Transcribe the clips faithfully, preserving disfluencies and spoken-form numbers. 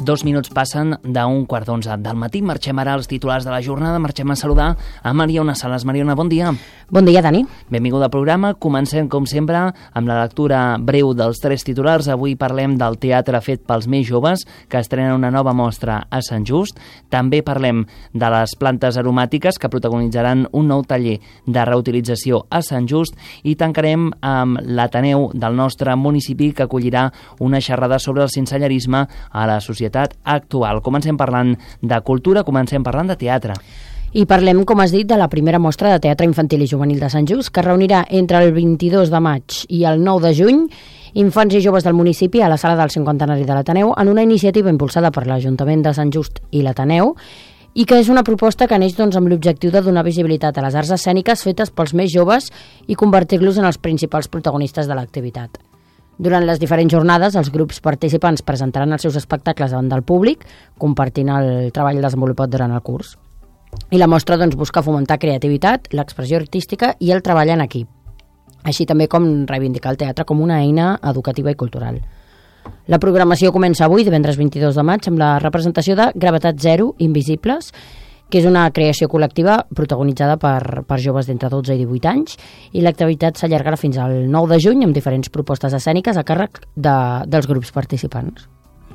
Dos minuts passen d'un quart d'onze del matí. Marxem ara als titulars de la jornada. Marxem a saludar a Mariona Sales. Mariona, bon dia. Bon dia, Dani. Benvinguda al programa. Comencem, com sempre, amb la lectura breu dels tres titulars. Avui parlem del teatre fet pels més joves, que estrena una nova mostra a Sant Just. També parlem de les plantes aromàtiques, que protagonitzaran un nou taller de reutilització a Sant Just. I tancarem amb l'Ateneu del nostre municipi, que acollirà una xerrada sobre el sensellarisme a la societat actual. Comencem parlant de cultura, comencem parlant de teatre. I parlem, com has dit, de la primera mostra de teatre infantil i juvenil de Sant Just, que reunirà entre el vint-i-dos de maig i el nou de juny infants i joves del municipi a la sala del cinquantenari de l'Ateneu, en una iniciativa impulsada per l'Ajuntament de Sant Just i l'Ateneu, i que és una proposta que neix doncs, amb l'objectiu de donar visibilitat a les arts escèniques fetes pels més joves i convertir-los en els principals protagonistes de l'activitat. Durant les diferents jornades, els grups participants presentaran els seus espectacles davant del públic, compartint el treball desenvolupat durant el curs. I la mostra doncs, busca fomentar creativitat, l'expressió artística i el treball en equip, així també com reivindicar el teatre com una eina educativa i cultural. La programació comença avui, divendres vint-i-dos de maig, amb la representació de Gravetat Zero, Invisibles, que és una creació col·lectiva protagonitzada per, per joves d'entre dotze i divuit anys, i l'activitat s'allargarà fins al nou de juny amb diferents propostes escèniques a càrrec de, dels grups participants.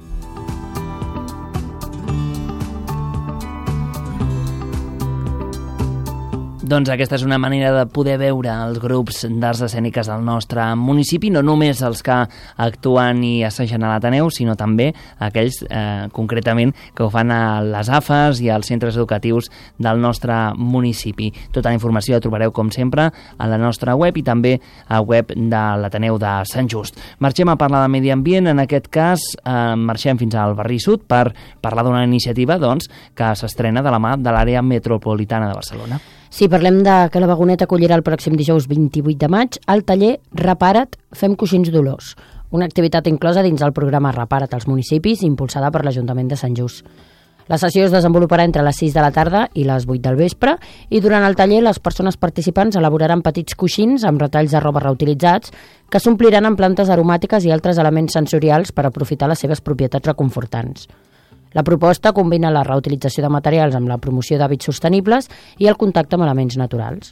Doncs aquesta és una manera de poder veure els grups d'arts escèniques del nostre municipi, no només els que actuen i assaggen a l'Ateneu, sinó també aquells, eh, concretament, que ho fan a les A F As i als centres educatius del nostre municipi. Tota la informació la trobareu, com sempre, a la nostra web i també a web de l'Ateneu de Sant Just. Marxem a parlar de medi ambient, en aquest cas eh, marxem fins al Barri Sud per parlar d'una iniciativa doncs, que s'estrena de la mà de l'àrea metropolitana de Barcelona. Sí, parlem de que la Vagoneta acollirà el pròxim dijous vint-i-vuit de maig al taller Repara't, fem coixins d'olors, una activitat inclosa dins del programa Repara't als municipis, impulsada per l'Ajuntament de Sant Just. La sessió es desenvoluparà entre les sis de la tarda i les vuit del vespre i durant el taller les persones participants elaboraran petits coixins amb retalls de roba reutilitzats que s'ompliran amb plantes aromàtiques i altres elements sensorials per aprofitar les seves propietats reconfortants. La proposta combina la reutilització de materials amb la promoció d'hàbits sostenibles i el contacte amb elements naturals.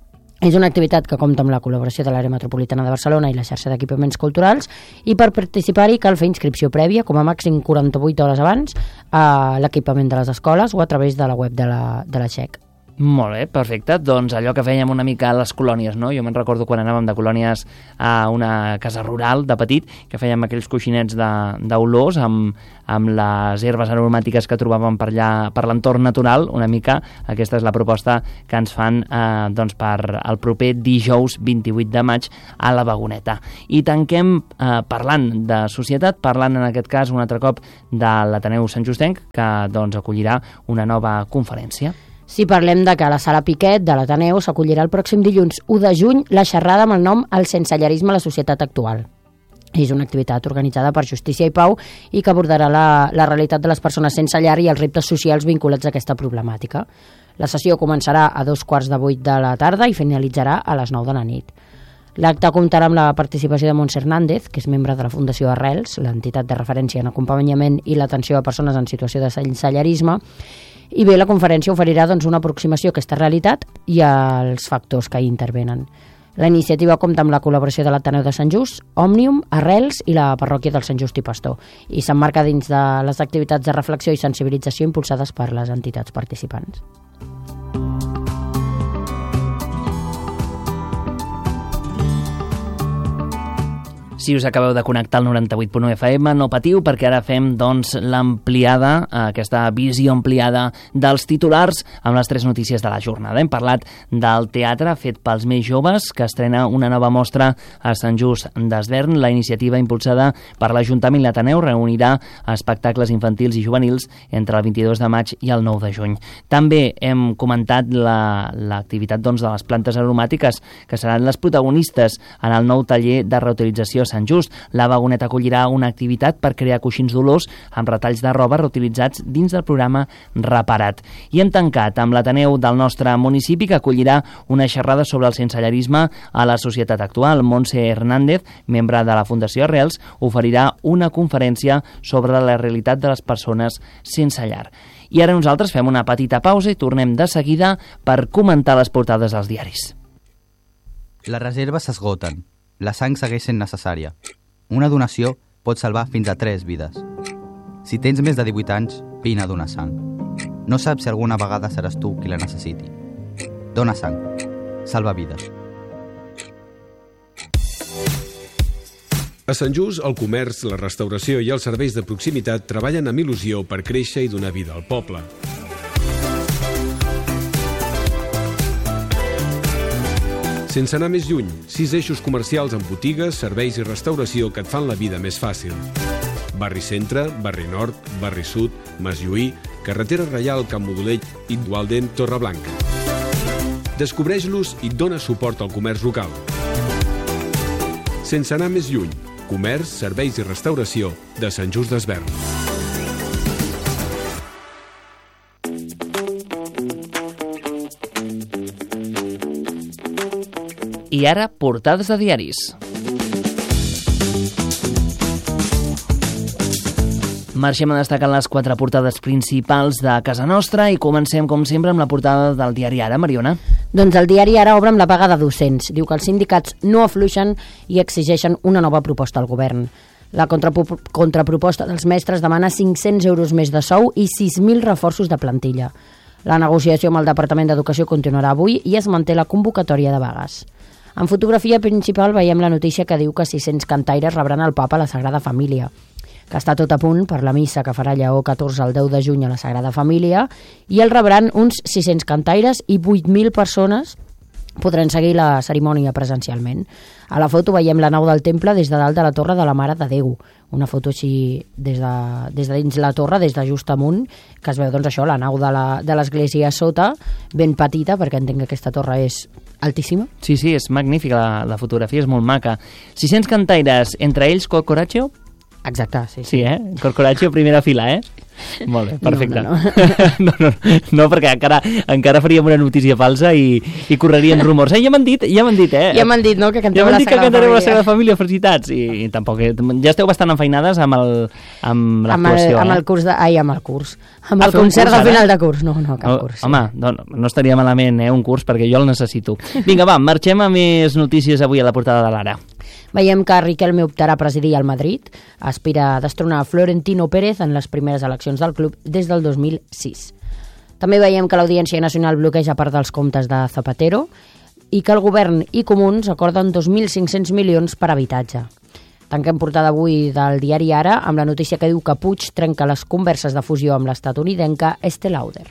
És una activitat que compta amb la col·laboració de l'àrea metropolitana de Barcelona i la xarxa d'equipaments culturals, i per participar-hi cal fer inscripció prèvia, com a màxim quaranta-vuit hores abans, a l'equipament de les escoles o a través de la web de la, de la Txec. Molt bé, perfecte. Doncs allò que fèiem una mica a les colònies, no? Jo me'n recordo quan anàvem de colònies a una casa rural de petit, que fèiem aquells coixinets d'olors amb, amb les herbes aromàtiques que trobàvem per allà, per l'entorn natural, una mica. Aquesta és la proposta que ens fan eh, doncs per el proper dijous vint-i-vuit de maig a la Vagoneta. I tanquem eh, parlant de societat, parlant en aquest cas un altre cop de l'Ateneu Sant Justenc, que doncs acollirà una nova conferència. Si parlem de que a la Sala Piquet de l'Ateneu s'acollirà el pròxim dilluns u de juny la xerrada amb el nom El sensellarisme a la societat actual. És una activitat organitzada per Justícia i Pau i que abordarà la, la realitat de les persones sense llar i els reptes socials vinculats a aquesta problemàtica. La sessió començarà a dos quarts de vuit de la tarda i finalitzarà a les nou de la nit. L'acte comptarà amb la participació de Montse Hernández, que és membre de la Fundació Arrels, l'entitat de referència en acompanyament i l'atenció a persones en situació de sensellarisme. I bé, la conferència oferirà doncs, una aproximació a aquesta realitat i als factors que hi intervenen. La iniciativa compta amb la col·laboració de l'Ateneu de Sant Just, Òmnium, Arrels i la parròquia del Sant Just i Pastor, i s'emmarca dins de les activitats de reflexió i sensibilització impulsades per les entitats participants. Si us acabeu de connectar al noranta-vuit punt u F M, no patiu, perquè ara fem doncs, l'ampliada, aquesta visió ampliada dels titulars amb les tres notícies de la jornada. Hem parlat del teatre fet pels més joves, que estrena una nova mostra a Sant Just d'Esvern. La iniciativa impulsada per l'Ajuntament i l'Ateneu reunirà espectacles infantils i juvenils entre el vint-i-dos de maig i el nou de juny. També hem comentat l'activitat la, doncs, de les plantes aromàtiques, que seran les protagonistes en el nou taller de reutilització Sant Just. La vagoneta acollirà una activitat per crear coixins d'olors amb retalls de roba reutilitzats dins del programa Reparat. I hem tancat amb l'Ateneu del nostre municipi, que acollirà una xerrada sobre el sensellarisme a la societat actual. Montse Hernández, membre de la Fundació Arrels, oferirà una conferència sobre la realitat de les persones sense llar. I ara nosaltres fem una petita pausa i tornem de seguida per comentar les portades dels diaris. Les reserves s'esgoten. La sang segueix sent necessària. Una donació pot salvar fins a tres vides. Si tens més de divuit anys, vine a donar sang. No saps si alguna vegada seràs tu qui la necessiti. Dona sang. Salva vides. A Sant Just, el comerç, la restauració i els serveis de proximitat treballen amb il·lusió per créixer i donar vida al poble. Sense anar més lluny, sis eixos comercials amb botigues, serveis i restauració que et fan la vida més fàcil. Barri Centre, Barri Nord, Barri Sud, Maslluí, Carretera Reial, Camp Modolell, Igualden, Torreblanca. Descobreix-los i dona suport al comerç local. Sense anar més lluny, comerç, serveis i restauració de Sant Just Desvern. I ara, portades de diaris. Marxem a destacar les quatre portades principals de casa nostra i comencem, com sempre, amb la portada del diari Ara. Mariona? Doncs el diari Ara obre amb la vaga de docents. Diu que els sindicats no afluixen i exigeixen una nova proposta al govern. La contraproposta dels mestres demana cinc-cents euros més de sou i sis mil reforços de plantilla. La negociació amb el Departament d'Educació continuarà avui i es manté la convocatòria de vagues. En fotografia principal veiem la notícia que diu que sis-cents cantaires rebran el papa a la Sagrada Família, que està tot a punt per la missa que farà Lleó catorze el deu de juny a la Sagrada Família, i el rebran uns sis-cents cantaires i vuit mil persones podran seguir la cerimònia presencialment. A la foto veiem la nau del temple des de dalt de la torre de la Mare de Déu. Una foto així des de, des de dins la torre, des de just amunt, que es veu doncs això, la nau de l'església sota, ben petita, perquè entenc que aquesta torre és altíssima. Sí, sí, és magnífica, la, la fotografia és molt maca. sis-cents cantaires, entre ells Corcoracho? Exacte, sí. Sí, eh? Corcoracho, primera fila, eh? Molt bé, perfecte. No, no, no. no, no, no, perquè encara, encara faríem una notícia falsa i, i correrien rumors. Eh, ja m'han dit, ja m'han dit, eh? Ja m'han dit, no?, que cantem ja la Sagrada Família. Ja m'han dit que cantareu la Sagrada Família, felicitats. I, i tampoc, ja esteu bastant enfeinades amb el amb l'actuació, amb el, amb eh? el curs de... Ai, amb el curs. Amb Ah, el concert curs, del final de curs. No, no, cap oh, curs. Sí. Home, no, no estaria malament, eh, un curs, perquè jo el necessito. Vinga, va, marxem a més notícies avui a la portada de l'Ara. Veiem que Riquelme optarà a presidir el Madrid, aspira a destronar Florentino Pérez en les primeres eleccions del club des del dos mil sis. També veiem que l'Audiència Nacional bloqueja part dels comptes de Zapatero i que el govern i Comuns acorden dos mil cinc-cents milions per habitatge. Tanquem portada avui del diari Ara amb la notícia que diu que Puig trenca les converses de fusió amb l'estatunidenca Estée Lauder.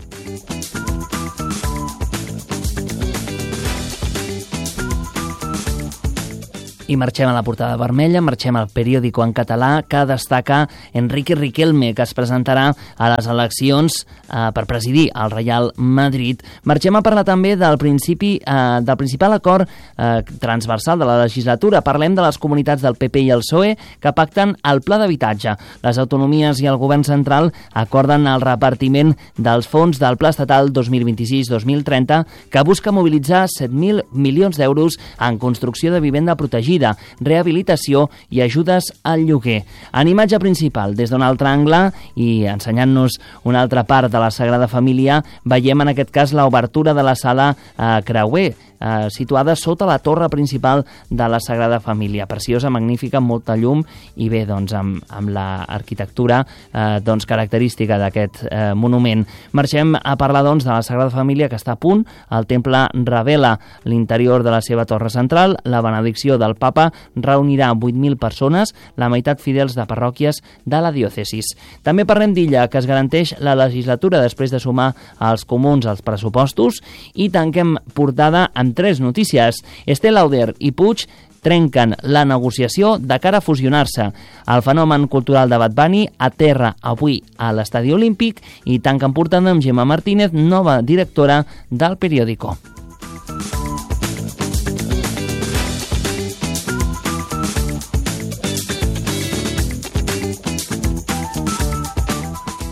I marxem a la portada vermella, marxem al periòdico en català que destaca Enrique Riquelme, que es presentarà a les eleccions eh, per presidir el Real Madrid. Marxem a parlar també del principi eh, del principal acord eh, transversal de la legislatura. Parlem de les comunitats del P P i el P S O E que pacten el pla d'habitatge. Les autonomies i el govern central acorden el repartiment dels fons del Pla Estatal dos mil vint-i-sis dos mil trenta que busca mobilitzar set mil milions d'euros en construcció de vivenda protegida, rehabilitació i ajudes al lloguer. En imatge principal, des d'un altre angle i ensenyant-nos una altra part de la Sagrada Família, veiem en aquest cas l'obertura de la sala eh, Creuer, eh, situada sota la torre principal de la Sagrada Família. Preciosa, magnífica, amb molta llum i bé, doncs, amb, amb l'arquitectura eh, doncs, característica d'aquest eh, monument. Marxem a parlar, doncs, de la Sagrada Família, que està a punt. El temple revela l'interior de la seva torre central. La benedicció del Papa reunirà vuit mil persones, la meitat fidels de parròquies de la diòcesis. També parlem d'Illa, que es garanteix la legislatura després de sumar als comuns els pressupostos, i tanquem portada amb tres notícies. Estée Lauder i Puig trenquen la negociació de cara a fusionar-se. El fenomen cultural de Bad Bunny aterra avui a l'Estadi Olímpic i tanquen portada amb Gemma Martínez, nova directora del periòdico.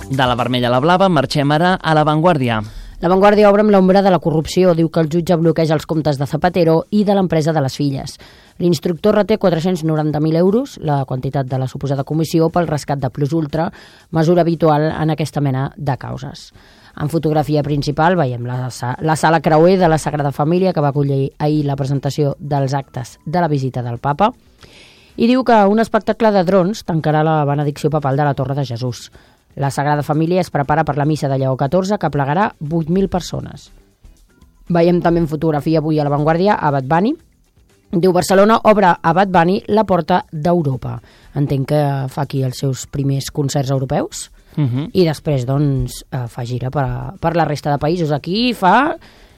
De la vermella a la blava marxem ara a La Vanguardia. La Vanguardia obre amb l'ombra de la corrupció. Diu que el jutge bloqueja els comptes de Zapatero i de l'empresa de les filles. L'instructor reté quatre-cents noranta mil euros, la quantitat de la suposada comissió pel rescat de Plus Ultra, mesura habitual en aquesta mena de causes. En fotografia principal veiem la, la sala creuer de la Sagrada Família, que va acollir ahir la presentació dels actes de la visita del papa, i diu que un espectacle de drons tancarà la benedicció papal de la Torre de Jesús. La Sagrada Família es prepara per la missa de Lleó catorze, que plegarà vuit mil persones. Veiem també en fotografia avui a La Vanguardia a Bad Bunny. Diu, Barcelona obre a Bad Bunny la porta d'Europa. Entenc que fa aquí els seus primers concerts europeus. Uh -huh. I després, doncs, fa gira per, a, per la resta de països. Aquí fa...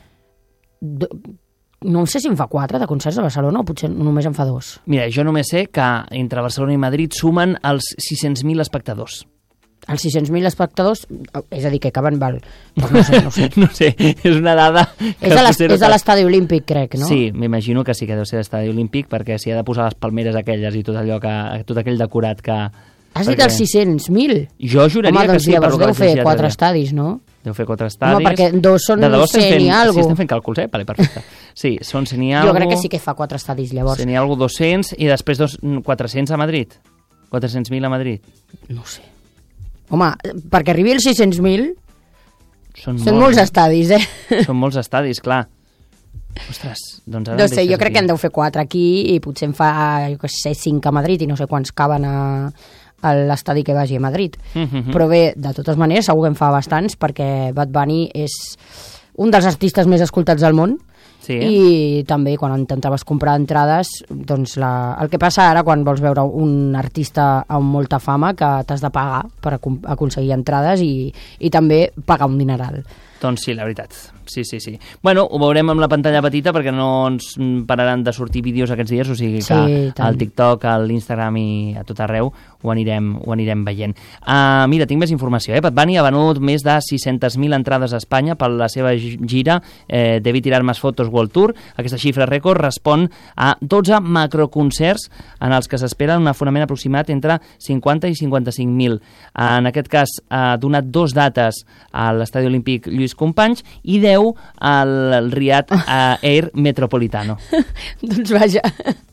No sé si en fa quatre de concerts a Barcelona o potser només en fa dos. Mira, jo només sé que entre Barcelona i Madrid sumen els sis-cents mil espectadors. Els sis-cents mil espectadors, és a dir, que acaben val... Pues no sé, no sé. no sé, és una dada... És a, és a l'estadi olímpic, crec, no? Sí, m'imagino que sí que deu ser l'estadi olímpic, perquè s'hi ha de posar les palmeres aquelles i tot allò que, tot aquell decorat que... Has dit els sis-cents mil? Jo juraria Home, que doncs sí. Llavors deu fer quatre estadis, no? Deu fer quatre estadis. Home, perquè dos són cent i alguna cosa. Sí, estem fent càlculs, eh? Vale, perfecte. Sí, són cent i alguna cosa. Jo crec que sí que fa quatre estadis, llavors. cent i alguna cosa, dos-cents, i després dos, quatre-cents a Madrid. quatre-cents mil a Madrid. No sé. Home, perquè arribi als sis-cents mil són, són molts, molts estadis, eh? Són molts estadis, clar. Ostres, doncs ara... No sé, jo crec aquí. que en deu fer quatre aquí i potser en fa, jo què sé, cinc a Madrid i no sé quants caben a, a l'estadi que vagi a Madrid. Uh-huh. Però bé, de totes maneres, segur que en fa bastants perquè Bad Bunny és un dels artistes més escoltats del món. Sí. I també quan intentaves comprar entrades, doncs la, el que passa ara quan vols veure un artista amb molta fama que t'has de pagar per aconseguir entrades i, i també pagar un dineral. Doncs sí, la veritat. Sí, sí, sí. Bueno, ho veurem amb la pantalla petita perquè no ens pararan de sortir vídeos aquests dies, o sigui que sí, al TikTok, a l'Instagram i a tot arreu ho anirem, ho anirem veient. Uh, mira, tinc més informació. Eh? Bad Bunny ha venut més de sis-centes mil entrades a Espanya per la seva gira eh, Debí tirar más fotos World Tour. Aquesta xifra rècord respon a dotze macroconcerts en els que s'espera un aforament aproximat entre cinquanta i cinquanta-cinc mil. Uh, en aquest cas ha donat dos dates a l'Estadi Olímpic Lluís Companys i deu al Riad Air Metropolitano. Doncs vaja.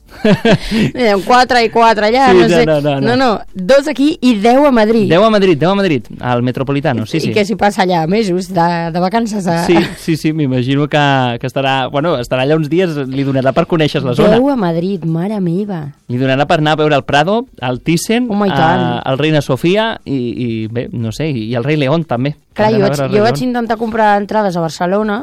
quatre i quatre allà, sí, no sé. No, no, no. no, no, dos aquí i deu a Madrid. deu a Madrid, deu a Madrid, al Metropolitano, sí, sí. I què s'hi passa allà? Mesos de, de vacances? A... Sí, sí, sí, m'imagino que, que estarà, bueno, estarà allà uns dies, li donarà per conèixer la zona. deu a Madrid, mare meva. Li donarà per anar a veure el Prado, el Thyssen, oh a, el Reina Sofia i, i bé, no sé, i el Rei León també. Clar, jo, vaig, jo vaig intentar comprar entrades a Barcelona,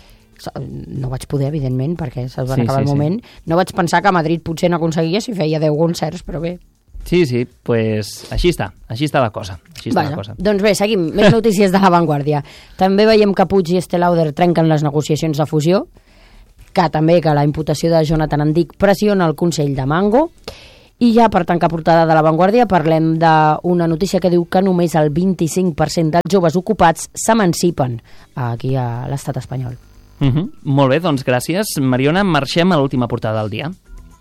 no vaig poder, evidentment, perquè se'ls van sí, acabar sí, el moment. Sí. No vaig pensar que a Madrid potser n'aconseguia si feia deu concerts, però bé. Sí, sí, doncs pues, així està, així està la cosa. Així està Vaja, la cosa. Doncs bé, seguim. Més notícies de La Vanguardia. També veiem que Puig i Estée Lauder trenquen les negociacions de fusió, que també que la imputació de Jonathan Andic pressiona el Consell de Mango. I ja per tancar portada de La Vanguardia parlem d'una notícia que diu que només el vint-i-cinc per cent dels joves ocupats s'emancipen aquí a l'estat espanyol. Uh -huh. Molt bé, doncs gràcies. Mariona, marxem a l'última portada del dia.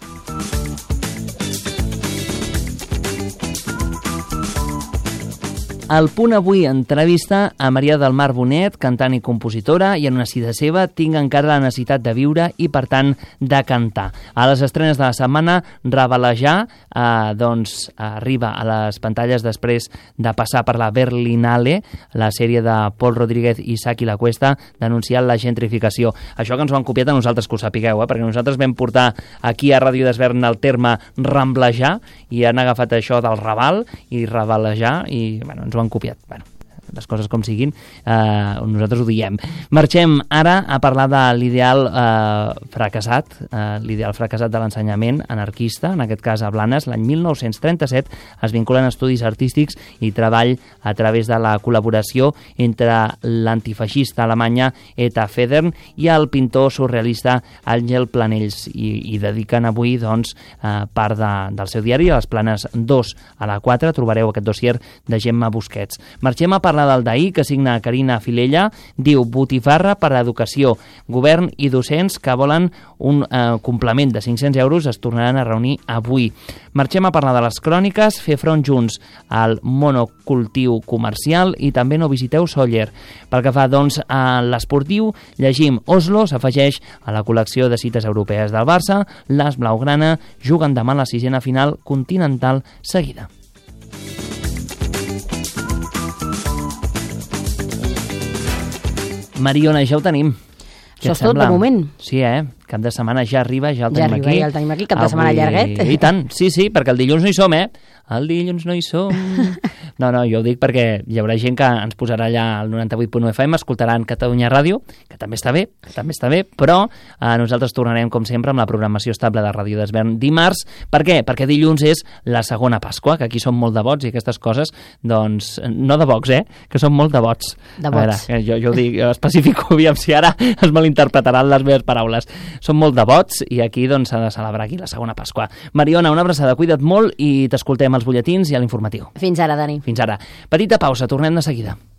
El Punt avui entrevista a Maria del Mar Bonet, cantant i compositora, i en una cita seva tinc encara la necessitat de viure i, per tant, de cantar. A les estrenes de la setmana, Revelejar eh, doncs, arriba a les pantalles després de passar per la Berlinale, la sèrie de Pol Rodríguez i Saki La Cuesta, denunciant la gentrificació. Això que ens ho han copiat a nosaltres, que ho sapigueu, eh? Perquè nosaltres vam portar aquí a Ràdio d'Esvern el terme ramblejar i han agafat això del Raval i Revelejar i, bueno, ens ho han copiat. Bueno, les coses com siguin, eh, nosaltres ho diem. Marxem ara a parlar de l'ideal eh, fracassat, eh, l'ideal fracassat de l'ensenyament anarquista, en aquest cas a Blanes, l'any mil nou-cents trenta-set, es vinculen estudis artístics i treball a través de la col·laboració entre l'antifeixista alemanya Eta Federn i el pintor surrealista Àngel Planells, i, i dediquen avui, doncs, eh, part de, del seu diari, a les planes dos a la quatre, trobareu aquest dossier de Gemma Busquets. Marxem a parlar parlar del d'ahir, que signa Carina Filella. Diu, botifarra per a educació. Govern i docents que volen un eh, complement de cinc-cents euros es tornaran a reunir avui. Marxem a parlar de les cròniques, fer front junts al monocultiu comercial i també no visiteu Sóller. Pel que fa, doncs, a l'esportiu, llegim Oslo s'afegeix a la col·lecció de cites europees del Barça, l'As Blaugrana juguen demà la sisena final continental seguida. Mariona, ja ho tenim. Això és tot de moment. Sí, eh? Cap de setmana ja arriba, ja el ja tenim arriba, aquí. Ja el tenim aquí, cap de setmana llarguet. I tant, sí, sí, perquè el dilluns no hi som, eh? El dilluns no hi som. No, no, jo ho dic perquè hi haurà gent que ens posarà allà al noranta-vuit punt u F M, escoltaran Catalunya Ràdio, que també està bé, que també està bé, però eh, nosaltres tornarem, com sempre, amb la programació estable de Ràdio d'Esvern dimarts. Per què? Perquè dilluns és la segona Pasqua, que aquí som molt devots i aquestes coses, doncs, no de bocs, eh? Que som molt devots. Devots. A veure, jo, jo ho dic, jo especifico, aviam si ara es malinterpretaran les meves paraules. Som molt devots i aquí doncs s'ha de celebrar aquí la segona Pasqua. Mariona, una abraçada, cuida't molt i t'escoltem als butlletins i a l'informatiu. Fins ara, Dani. Fins ara. Petita pausa, tornem de seguida.